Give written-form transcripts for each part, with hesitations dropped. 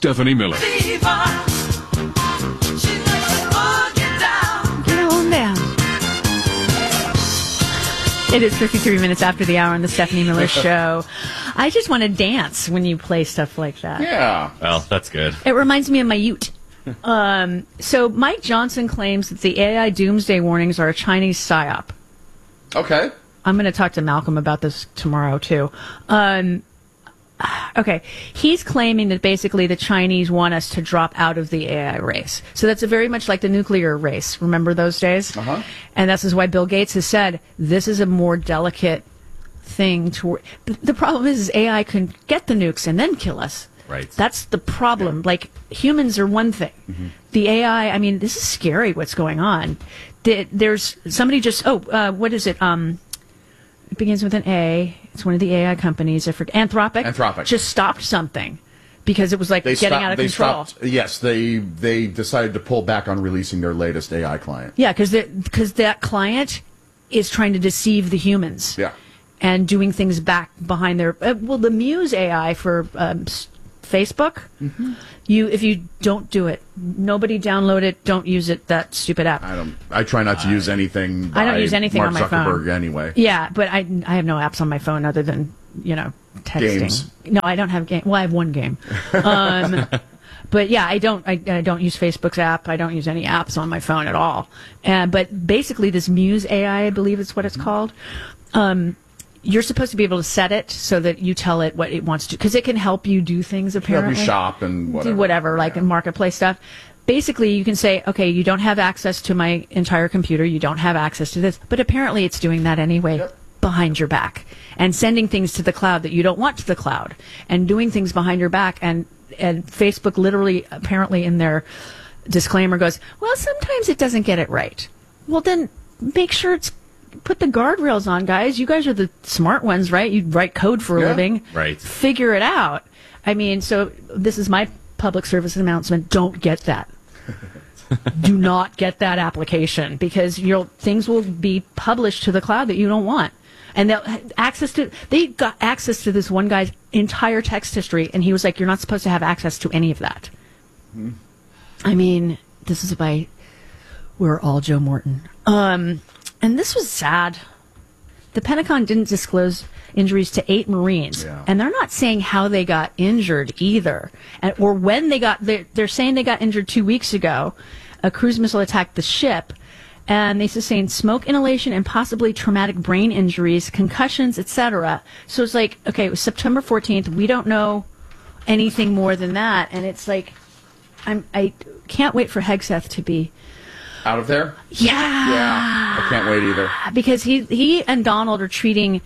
Stephanie Miller. Get on down. It is 53 minutes after the hour on the Stephanie Miller Show. I just want to dance when you play stuff like that. Yeah. Well, that's good. It reminds me of my ute. So Mike Johnson claims that the AI doomsday warnings are a Chinese psyop. Okay. I'm going to talk to Malcolm about this tomorrow, too. Okay. He's claiming that basically the Chinese want us to drop out of the AI race. So that's very much like the nuclear race. Remember those days? Uh-huh. And this is why Bill Gates has said this is a more delicate thing to... The problem is AI can get the nukes and then kill us. Right. That's the problem. Like, humans are one thing. Mm-hmm. The AI, I mean, this is scary what's going on. There's somebody just... what is it? It begins with an A. It's one of the AI companies. I forget. Anthropic. Just stopped something because it was like getting out of control. Yes, they decided to pull back on releasing their latest AI client. Yeah, because that client is trying to deceive the humans. Yeah. And doing things back behind their... the Muse AI for Facebook, mm-hmm. If you don't do it, nobody download it, don't use it, that stupid app. I try not to use anything by I don't use anything Mark on my Zuckerberg phone. Anyway. Yeah, but I have no apps on my phone other than, texting. Games. No, I don't have game. Well, I have one game. But yeah, I don't use Facebook's app. I don't use any apps on my phone at all. But basically this Muse AI, I believe is what it's called. You're supposed to be able to set it so that you tell it what it wants to, because it can help you do things, apparently. Help you shop and whatever. Do whatever, like in marketplace stuff. Basically, you can say, okay, you don't have access to my entire computer, you don't have access to this, but apparently it's doing that anyway. Yep. Behind your back, and sending things to the cloud that you don't want to the cloud, and doing things behind your back. And Facebook literally, apparently in their disclaimer goes, well, sometimes it doesn't get it right. Well, then make sure put the guardrails on, guys. You guys are the smart ones, right? You write code for a living. Right. Figure it out. I mean, so this is my public service announcement. Don't get that. Do not get that application, because things will be published to the cloud that you don't want. And they got access to this one guy's entire text history, and he was like, you're not supposed to have access to any of that. Mm-hmm. I mean, this is we're all Joe Morton. And this was sad. The Pentagon didn't disclose injuries to 8 Marines. Yeah. And they're not saying how they got injured either. Or when they they're saying they got injured 2 weeks ago. A cruise missile attacked the ship, and they sustained smoke inhalation and possibly traumatic brain injuries, concussions, etc. So it's like, okay, it was September 14th. We don't know anything more than that. And it's like, I can't wait for Hegseth to be out of there? Yeah. I can't wait either. Because he and Donald are treating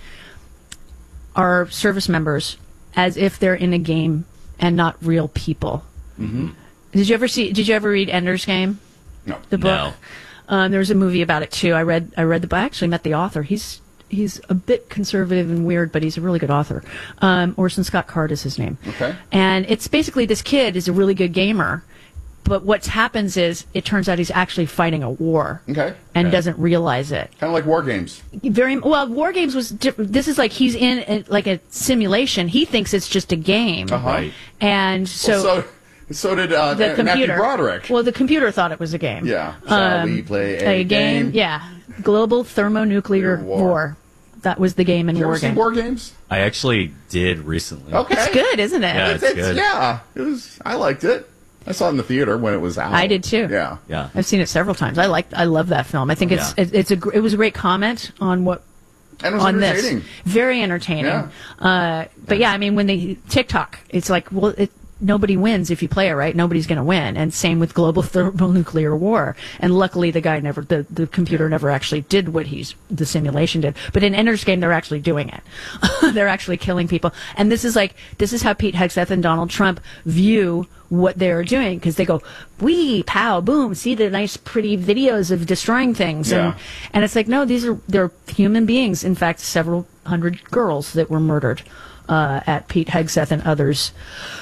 our service members as if they're in a game and not real people. Mm-hmm. Did you ever read Ender's Game? No. The book? No. There was a movie about it too. I read the book. I actually met the author. He's a bit conservative and weird, but he's a really good author. Orson Scott Card is his name. Okay. And it's basically this kid is a really good gamer. But what happens is, it turns out he's actually fighting a war. Okay. And doesn't realize it. Kind of like War Games. War Games was different. This is like he's in like a simulation. He thinks it's just a game. Uh-huh. Right. And so did the computer. Matthew Broderick. Well, the computer thought it was a game. Yeah. Shall we play a game? Yeah. Global Thermonuclear War. That was the game in War Games. Did you ever see War Games? I actually did recently. Okay. It's good, isn't it? Yeah, it's good. Yeah. I liked it. I saw it in the theater when it was out. I did too. Yeah. I've seen it several times. I love that film. I think it was a great comment on what. And it was entertaining. This. Very entertaining. Yeah. But yeah, I mean, when TikTok, it's like, well, nobody wins if you play it right. Nobody's going to win. And same with global thermonuclear war. And luckily, the computer never actually did what the simulation did. But in Ender's Game, they're actually doing it. They're actually killing people. And this is how Pete Hegseth and Donald Trump view what they're doing, because they go, wee, pow, boom, see the nice, pretty videos of destroying things. Yeah. And it's like, no, they're human beings. In fact, several hundred girls that were murdered at Pete Hegseth and others'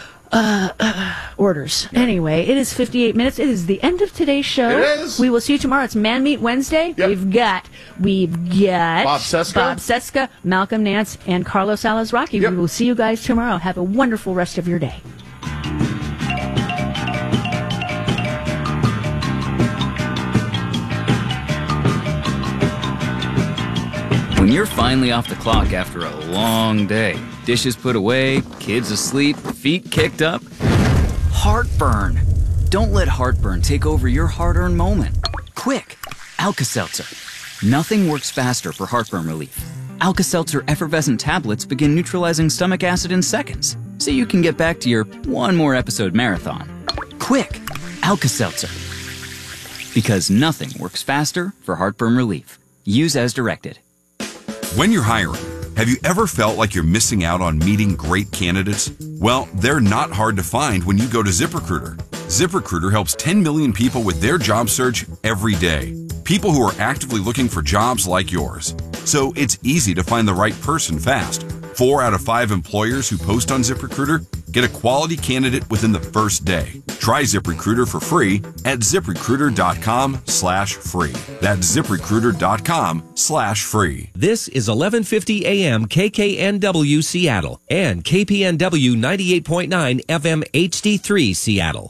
orders. Yeah. Anyway, it is 58 minutes. It is the end of today's show. It is. We will see you tomorrow. It's Man Meat Wednesday. Yep. We've got Bob Cesca, Malcolm Nance, and Carlos Alazraki. Yep. We will see you guys tomorrow. Have a wonderful rest of your day. When you're finally off the clock after a long day, dishes put away, kids asleep, feet kicked up, heartburn. Don't let heartburn take over your hard-earned moment. Quick, Alka-Seltzer. Nothing works faster for heartburn relief. Alka-Seltzer effervescent tablets begin neutralizing stomach acid in seconds, so you can get back to your one more episode marathon. Quick, Alka-Seltzer. Because nothing works faster for heartburn relief. Use as directed. When you're hiring, have you ever felt like you're missing out on meeting great candidates? Well, they're not hard to find when you go to ZipRecruiter. ZipRecruiter helps 10 million people with their job search every day. People who are actively looking for jobs like yours. So it's easy to find the right person fast. 4 out of 5 employers who post on ZipRecruiter get a quality candidate within the first day. Try ZipRecruiter for free at ZipRecruiter.com/free. That's ZipRecruiter.com/free. This is 1150 AM KKNW Seattle and KPNW 98.9 FM HD3 Seattle.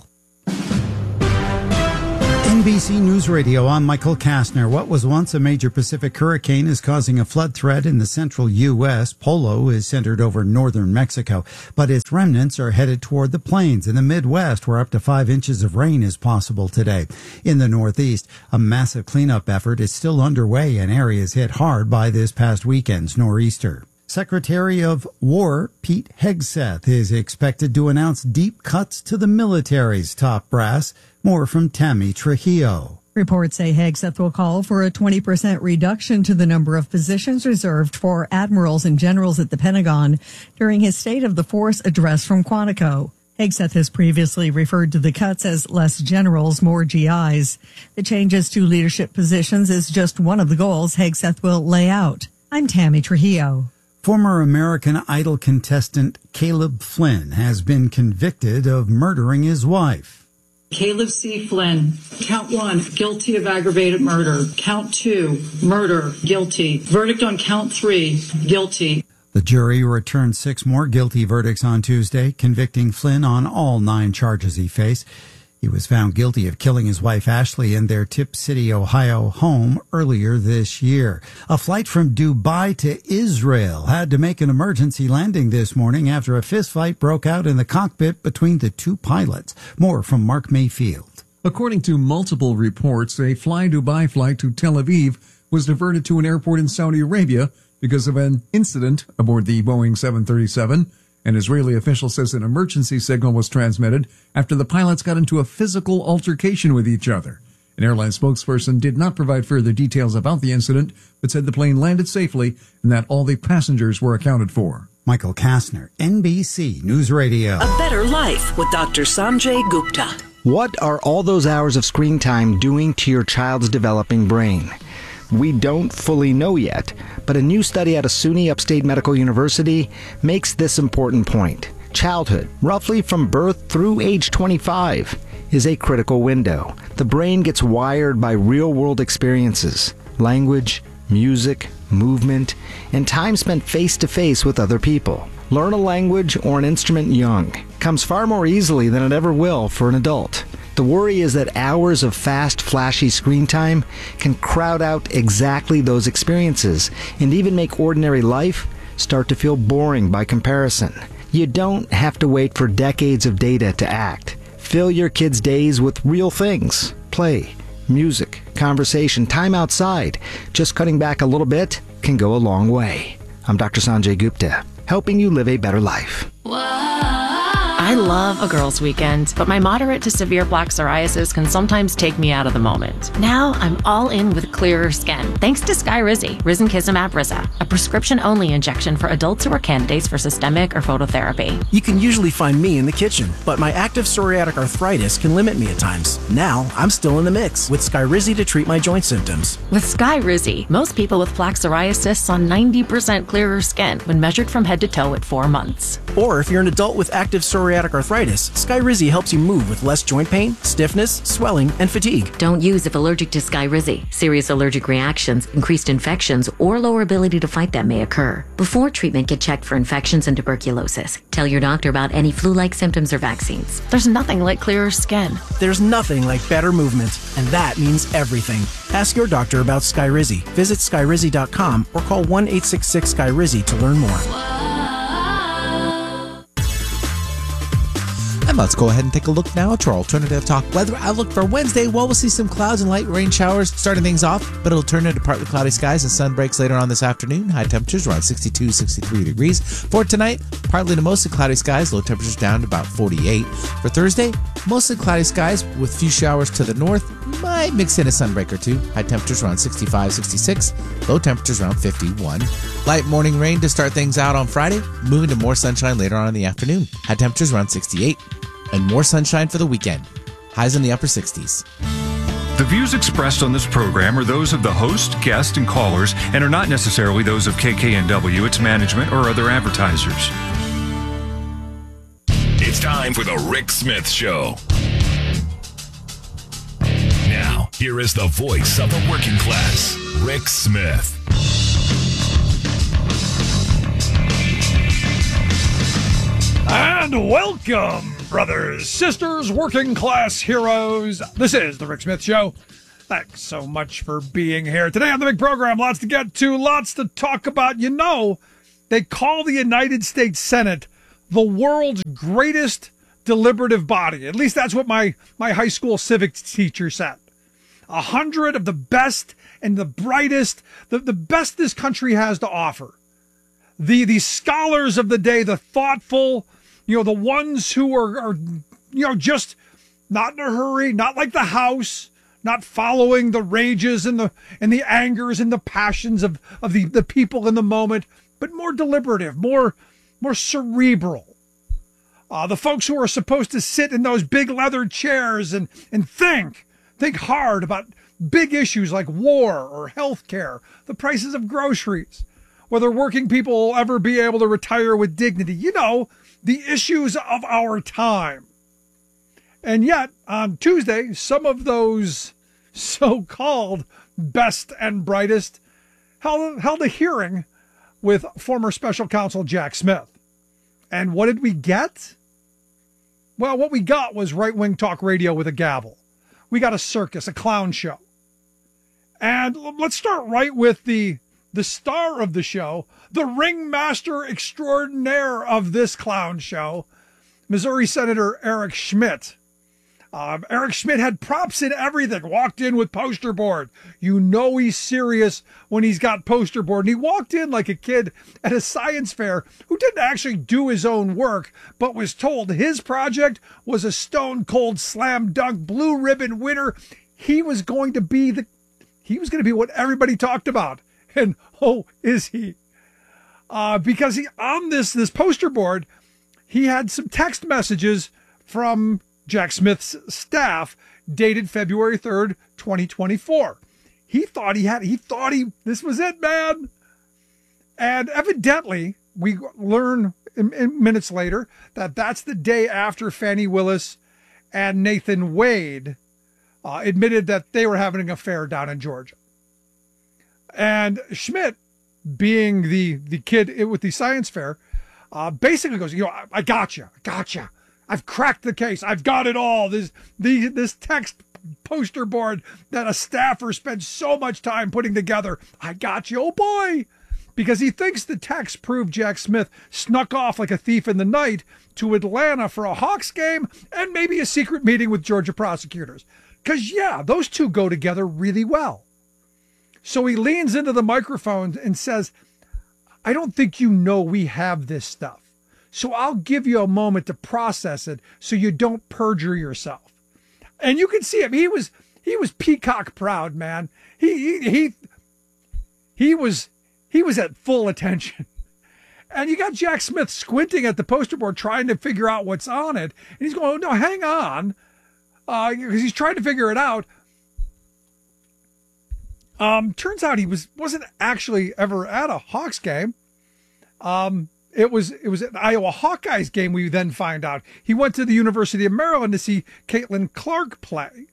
NBC News Radio, I'm Michael Kastner. What was once a major Pacific hurricane is causing a flood threat in the central U.S. Polo is centered over northern Mexico, but its remnants are headed toward the plains in the Midwest, where up to 5 inches of rain is possible today. In the Northeast, a massive cleanup effort is still underway in areas hit hard by this past weekend's nor'easter. Secretary of War Pete Hegseth is expected to announce deep cuts to the military's top brass. More from Tammy Trujillo. Reports say Hegseth will call for a 20% reduction to the number of positions reserved for admirals and generals at the Pentagon during his State of the Force address from Quantico. Hegseth has previously referred to the cuts as less generals, more GIs. The changes to leadership positions is just one of the goals Hegseth will lay out. I'm Tammy Trujillo. Former American Idol contestant Caleb Flynn has been convicted of murdering his wife. Caleb C. Flynn, count 1, guilty of aggravated murder. Count 2, murder, guilty. Verdict on count 3, guilty. The jury returned 6 more guilty verdicts on Tuesday, convicting Flynn on all 9 charges he faced. He was found guilty of killing his wife Ashley in their Tip City, Ohio home earlier this year. A flight from Dubai to Israel had to make an emergency landing this morning after a fistfight broke out in the cockpit between the 2 pilots. More from Mark Mayfield. According to multiple reports, a Fly Dubai flight to Tel Aviv was diverted to an airport in Saudi Arabia because of an incident aboard the Boeing 737. An Israeli official says an emergency signal was transmitted after the pilots got into a physical altercation with each other. An airline spokesperson did not provide further details about the incident, but said the plane landed safely and that all the passengers were accounted for. Michael Kastner, NBC News Radio. A Better Life with Dr. Sanjay Gupta. What are all those hours of screen time doing to your child's developing brain? We don't fully know yet, but a new study out of SUNY Upstate Medical University makes this important point. Childhood, roughly from birth through age 25, is a critical window. The brain gets wired by real-world experiences, language, music, movement, and time spent face-to-face with other people. Learn a language or an instrument young comes far more easily than it ever will for an adult. The worry is that hours of fast, flashy screen time can crowd out exactly those experiences and even make ordinary life start to feel boring by comparison. You don't have to wait for decades of data to act. Fill your kids' days with real things. Play, music, conversation, time outside. Just cutting back a little bit can go a long way. I'm Dr. Sanjay Gupta, helping you live a better life. I love a girls' weekend, but my moderate to severe plaque psoriasis can sometimes take me out of the moment. Now I'm all in with clearer skin, thanks to Skyrizi, risankizumab Riza, a prescription-only injection for adults who are candidates for systemic or phototherapy. You can usually find me in the kitchen, but my active psoriatic arthritis can limit me at times. Now I'm still in the mix with Skyrizi to treat my joint symptoms. With Skyrizi, most people with plaque psoriasis saw 90% clearer skin when measured from head to toe at 4 months. Or if you're an adult with active psoriatic psoriatic arthritis, Skyrizi helps you move with less joint pain, stiffness, swelling, and fatigue. Don't use if allergic to Skyrizi. Serious allergic reactions, increased infections, or lower ability to fight them may occur. Before treatment, get checked for infections and tuberculosis. Tell your doctor about any flu-like symptoms or vaccines. There's nothing like clearer skin. There's nothing like better movement, and that means everything. Ask your doctor about Skyrizi. Visit skyrizi.com or call 1-866-SKYRIZI to learn more. And let's go ahead and take a look now at our alternative talk weather outlook for Wednesday. Well, we'll see some clouds and light rain showers starting things off, but it'll turn into partly cloudy skies and sun breaks later on this afternoon. High temperatures around 62, 63 degrees. For tonight, partly to mostly cloudy skies, low temperatures down to about 48. For Thursday, mostly cloudy skies with few showers to the north. Might mix in a sunbreak or two. High temperatures around 65, 66. Low temperatures around 51. Light morning rain to start things out on Friday, moving to more sunshine later on in the afternoon. High temperatures around 68. And more sunshine for the weekend. Highs in the upper 60s. The views expressed on this program are those of the host, guest, and callers and are not necessarily those of KKNW, its management, or other advertisers. It's time for the Rick Smith Show. Now, here is the voice of the working class, Rick Smith. And welcome, brothers, sisters, working class heroes. This is the Rick Smith Show. Thanks so much for being here. Today on the big program, lots to get to, lots to talk about. You know, they call the United States Senate the world's greatest deliberative body. At least that's what my high school civics teacher said. 100 of the best and the brightest, the best this country has to offer. The scholars of the day, the thoughtful, the ones who are just not in a hurry, not like the House, not following the rages and the angers and the passions of the people in the moment, but more deliberative, more cerebral. The folks who are supposed to sit in those big leather chairs and think hard about big issues like war or healthcare, the prices of groceries, whether working people will ever be able to retire with dignity. The issues of our time. And yet, on Tuesday, some of those so-called best and brightest held a hearing with former special counsel Jack Smith. And what did we get? Well, what we got was right-wing talk radio with a gavel. We got a circus, a clown show. And let's start right with the star of the show, the ringmaster extraordinaire of this clown show, Missouri Senator Eric Schmitt. Eric Schmitt had props in everything, walked in with poster board. He's serious when he's got poster board. And he walked in like a kid at a science fair who didn't actually do his own work, but was told his project was a stone cold slam dunk blue ribbon winner. He was going to be what everybody talked about. And is he? Because on this poster board, he had some text messages from Jack Smith's staff dated February 3rd, 2024. This was it, man. And evidently, we learn in minutes later that that's the day after Fani Willis and Nathan Wade admitted that they were having an affair down in Georgia. And Schmitt, being the kid with the science fair, basically goes, I gotcha. I've cracked the case. I've got it all. This text poster board that a staffer spent so much time putting together. I got you, oh boy. Because he thinks the text proved Jack Smith snuck off like a thief in the night to Atlanta for a Hawks game and maybe a secret meeting with Georgia prosecutors. Because, those two go together really well. So he leans into the microphone and says, I don't think we have this stuff. So I'll give you a moment to process it so you don't perjure yourself. And you can see him. He was peacock proud, man. He was at full attention. And you got Jack Smith squinting at the poster board trying to figure out what's on it. And he's going, no, hang on. Because he's trying to figure it out. Turns out he wasn't actually ever at a Hawks game. it was an Iowa Hawkeyes game. We then find out he went to the University of Maryland to see Caitlin Clark play.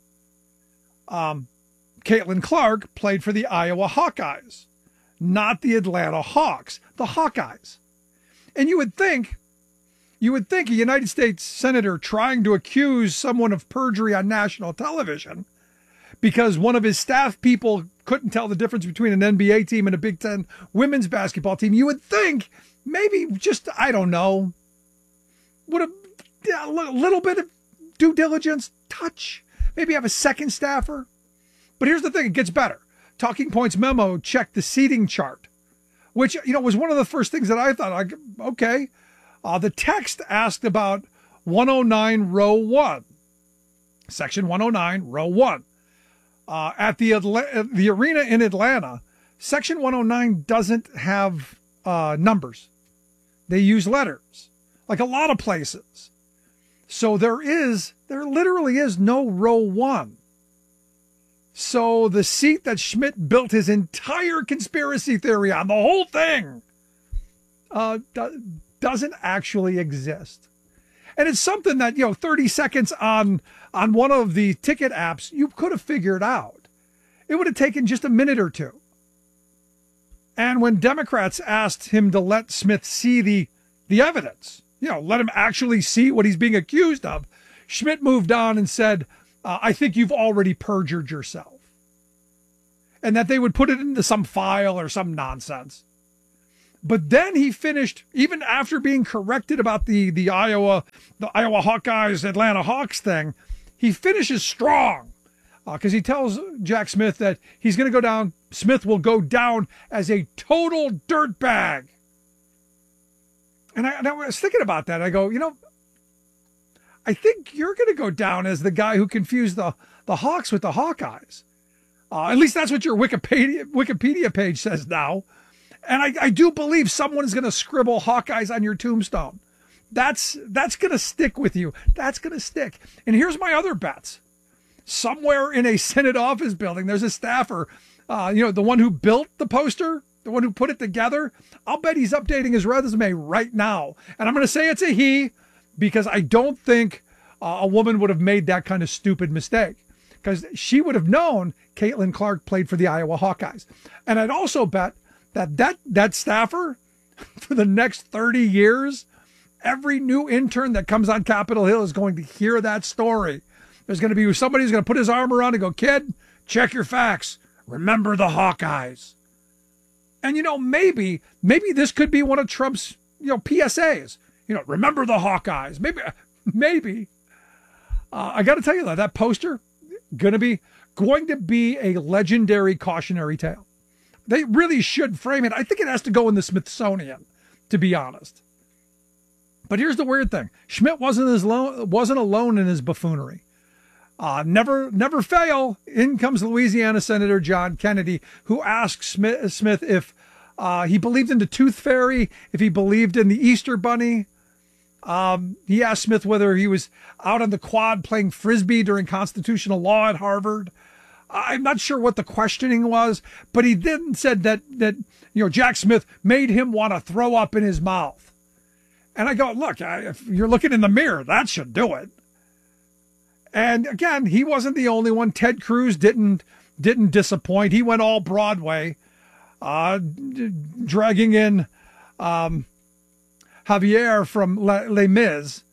Caitlin Clark played for the Iowa Hawkeyes, not the Atlanta Hawks, the Hawkeyes. And you would think a United States senator trying to accuse someone of perjury on national television because one of his staff people couldn't tell the difference between an NBA team and a Big Ten women's basketball team, you would think maybe just, I don't know, would a little bit of due diligence, touch, maybe have a second staffer. But here's the thing, it gets better. Talking Points memo checked the seating chart, which, was one of the first things that I thought, like, okay. The text asked about 109 row 1, section 109 row 1. At the arena in Atlanta, section 109 doesn't have numbers. They use letters, like a lot of places. So there literally is no row 1. So the seat that Schmidt built his entire conspiracy theory on, the whole thing, doesn't actually exist. And it's something that, 30 seconds on one of the ticket apps, you could have figured out. It would have taken just a minute or two. And when Democrats asked him to let Smith see the evidence, let him actually see what he's being accused of, Schmidt moved on and said, I think you've already perjured yourself. And that they would put it into some file or some nonsense. But then he finished, even after being corrected about the Iowa Hawkeyes, Atlanta Hawks thing, he finishes strong because he tells Jack Smith that he's going to go down, Smith will go down as a total dirtbag. And I was thinking about that. I go, I think you're going to go down as the guy who confused the Hawks with the Hawkeyes. At least that's what your Wikipedia page says now. And I do believe someone is going to scribble Hawkeyes on your tombstone. That's going to stick with you. That's going to stick. And here's my other bets. Somewhere in a Senate office building, there's a staffer, the one who built the poster, the one who put it together. I'll bet he's updating his resume right now. And I'm going to say it's a he because I don't think a woman would have made that kind of stupid mistake because she would have known Caitlin Clark played for the Iowa Hawkeyes. And I'd also bet that staffer for the next 30 years, every new intern that comes on Capitol Hill is going to hear that story. There's going to be somebody who's going to put his arm around and go, kid, check your facts. Remember the Hawkeyes. And, maybe this could be one of Trump's, PSAs. Remember the Hawkeyes. Maybe. I got to tell you that poster going to be a legendary cautionary tale. They really should frame it. I think it has to go in the Smithsonian, to be honest. But here's the weird thing. Schmidt wasn't alone in his buffoonery. Never fail. In comes Louisiana Senator John Kennedy, who asks Smith if he believed in the Tooth Fairy, if he believed in the Easter Bunny. He asked Smith whether he was out on the quad playing Frisbee during constitutional law at Harvard. I'm not sure what the questioning was, but he then said that Jack Smith made him want to throw up in his mouth. And I go, look, if you're looking in the mirror, that should do it. And again, he wasn't the only one. Ted Cruz didn't disappoint. He went all Broadway, dragging in Javier from Les Mis.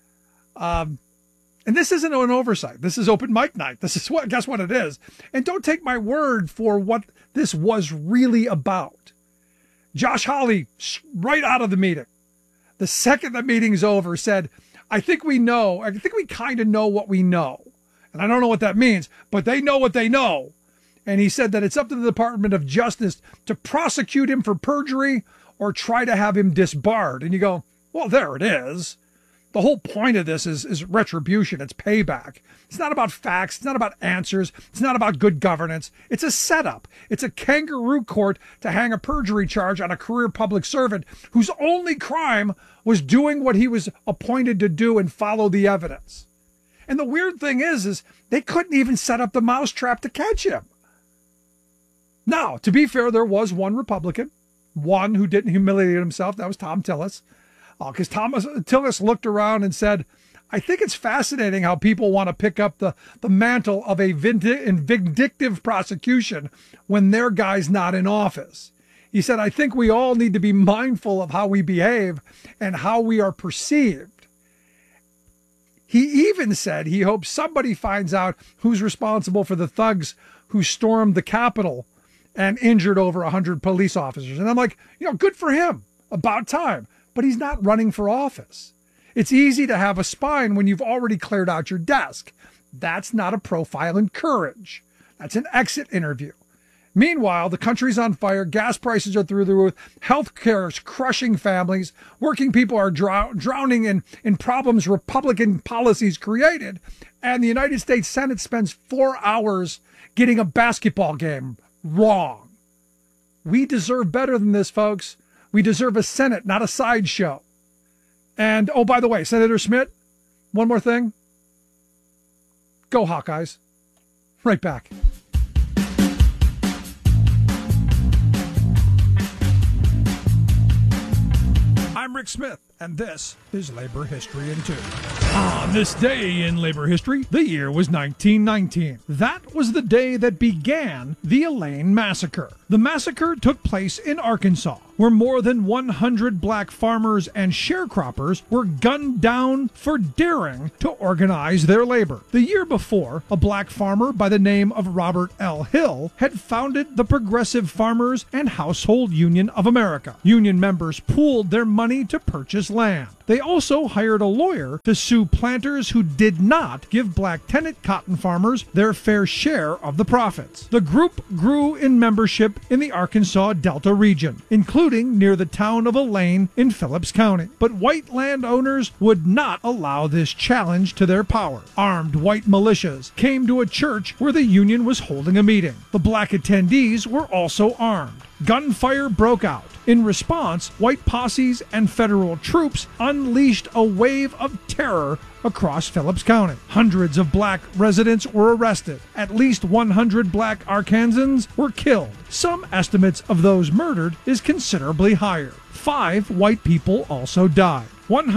And this isn't an oversight. This is open mic night. This is guess what it is. And don't take my word for what this was really about. Josh Hawley, right out of the meeting, the second the meeting's over, said, I think we kind of know what we know. And I don't know what that means, but they know what they know. And he said that it's up to the Department of Justice to prosecute him for perjury or try to have him disbarred. And you go, well, there it is. The whole point of this is retribution. It's payback. It's not about facts. It's not about answers. It's not about good governance. It's a setup. It's a kangaroo court to hang a perjury charge on a career public servant whose only crime was doing what he was appointed to do and follow the evidence. And the weird thing is they couldn't even set up the mousetrap to catch him. Now, to be fair, there was one Republican One who didn't humiliate himself, that was Tom Tillis. Because Thomas Tillis looked around and said, I think it's fascinating how people want to pick up the mantle of a vindictive prosecution when their guy's not in office. He said, I think we all need to be mindful of how we behave and how we are perceived. He even said he hopes somebody finds out who's responsible for the thugs who stormed the Capitol and injured over 100 police officers. And I'm like, good for him. About time. But he's not running for office. It's easy to have a spine when you've already cleared out your desk. That's not a profile in courage. That's an exit interview. Meanwhile, the country's on fire. Gas prices are through the roof. Healthcare is crushing families. Working people are drowning in problems Republican policies created. And the United States Senate spends 4 hours getting a basketball game wrong. We deserve better than this, folks. We deserve a Senate, not a sideshow. And, oh, by the way, Senator Schmidt, one more thing. Go Hawkeyes. Right back. I'm Rick Smith, and this is Labor History in 2. On this day in labor history, the year was 1919. That was the day that began the Elaine Massacre. The massacre took place in Arkansas, where more than 100 black farmers and sharecroppers were gunned down for daring to organize their labor. The year before, a black farmer by the name of Robert L. Hill had founded the Progressive Farmers and Household Union of America. Union members pooled their money to purchase land. They also hired a lawyer to sue planters who did not give black tenant cotton farmers their fair share of the profits. The group grew in membership in the Arkansas Delta region, including near the town of Elaine in Phillips County. But white landowners would not allow this challenge to their power. Armed white militias came to a church where the union was holding a meeting. The black attendees were also armed. Gunfire broke out. In response, white posses and federal troops unleashed a wave of terror across Phillips County. Hundreds of black residents were arrested. At least 100 black Arkansans were killed. Some estimates of those murdered is considerably higher. 5 white people also died.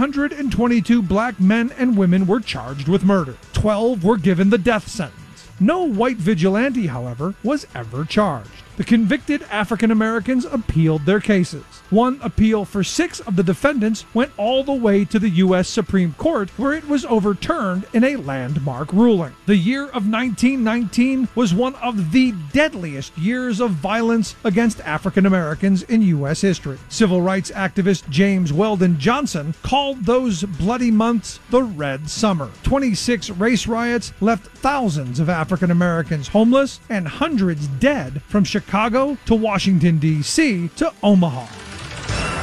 122 black men and women were charged with murder. 12 were given the death sentence. No white vigilante, however, was ever charged. The convicted African Americans appealed their cases. One appeal for 6 of the defendants went all the way to the U.S. Supreme Court, where it was overturned in a landmark ruling. The year of 1919 was one of the deadliest years of violence against African Americans in U.S. history. Civil rights activist James Weldon Johnson called those bloody months the Red Summer. 26 race riots left thousands of African Americans homeless and hundreds dead from Chicago to Washington, D.C. to Omaha.